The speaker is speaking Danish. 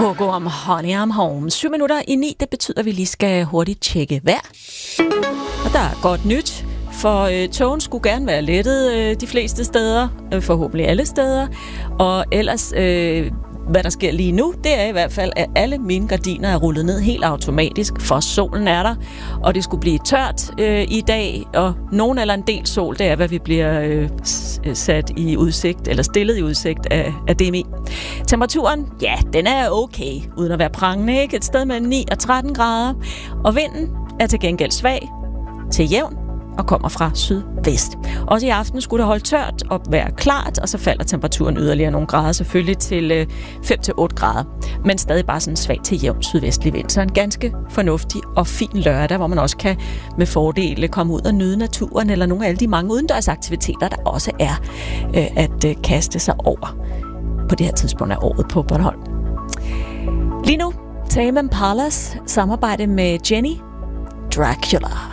Pogo om Honey I'm Home. 7 minutter i 9, det betyder, at vi lige skal hurtigt tjekke vejr. Og der er godt nyt, for togen skulle gerne være lettet de fleste steder, forhåbentlig alle steder. Og ellers, hvad der sker lige nu, det er i hvert fald, at alle mine gardiner er rullet ned helt automatisk, for solen er der. Og det skulle blive tørt i dag, og nogen eller en del sol, det er, hvad vi bliver sat i udsigt, eller stillet i udsigt af DMI. Temperaturen, ja, den er okay, uden at være prangende, ikke? Et sted mellem 9 og 13 grader. Og vinden er til gengæld svag til jævn og kommer fra sydvest. Også i aften skulle det holde tørt og være klart, og så falder temperaturen yderligere nogle grader, selvfølgelig til 5-8 grader, men stadig bare sådan svag til jævn sydvestlig vind. Så en ganske fornuftig og fin lørdag, hvor man også kan med fordele komme ud og nyde naturen, eller nogle af alle de mange udendørsaktiviteter, der også er at kaste sig over på det her tidspunkt af året på Bornholm. Lige nu, Tame Impalas samarbejde med Jenny Dracula.